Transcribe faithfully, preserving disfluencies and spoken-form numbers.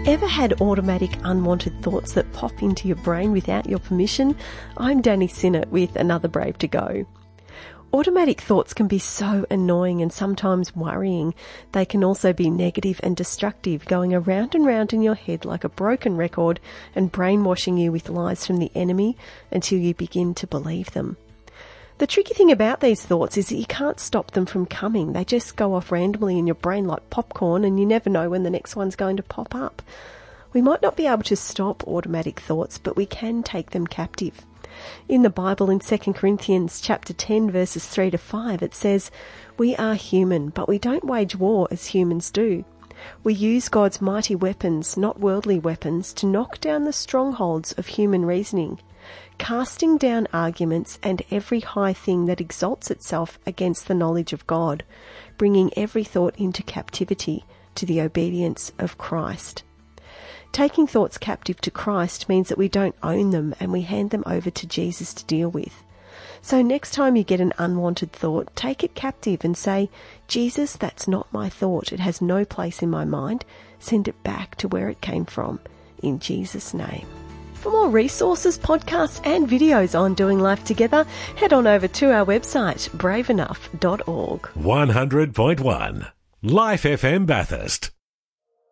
Ever had automatic unwanted thoughts that pop into your brain without your permission? I'm Danny Sinnott with Another Brave to Go. Automatic thoughts can be so annoying and sometimes worrying. They can also be negative and destructive, going around and round in your head like a broken record and brainwashing you with lies from the enemy until you begin to believe them. The tricky thing about these thoughts is that you can't stop them from coming. They just go off randomly in your brain like popcorn, and you never know when the next one's going to pop up. We might not be able to stop automatic thoughts, but we can take them captive. In the Bible, in Second Corinthians chapter ten, verses three to five, it says, "We are human, but we don't wage war as humans do. We use God's mighty weapons, not worldly weapons, to knock down the strongholds of human reasoning, casting down arguments and every high thing that exalts itself against the knowledge of God, bringing every thought into captivity to the obedience of Christ." Taking thoughts captive to Christ means that we don't own them and we hand them over to Jesus to deal with. So next time you get an unwanted thought, take it captive and say, "Jesus, that's not my thought. It has no place in my mind. Send it back to where it came from, in Jesus' name." For more resources, podcasts and videos on doing life together, head on over to our website, brave enough dot org. one hundred point one Life F M Bathurst.